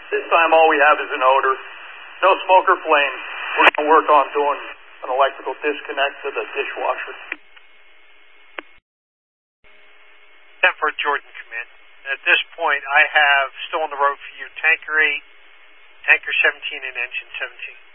This time all we have is an odor. No smoke or flame. We're going to work on doing an electrical disconnect to the dishwasher. 10 for Jordan, command. At this point, I have still on the road for you Tanker 8, Tanker 17, and Engine 17.